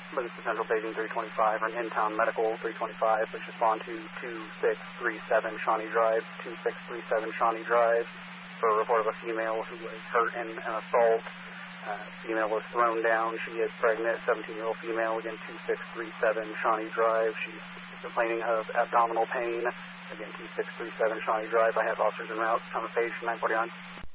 emergency central paging 325 or an in-town medical 325. Please respond to 2637 Shawnee Drive, 2637 Shawnee Drive for a report of a female who was hurt in an assault. Female was thrown down. She is pregnant, 17-year-old female. Again, 2637 Shawnee Drive. She's complaining of abdominal pain. Again, 2637 Shawnee Drive. I have officers en route. Thomas Page, 949.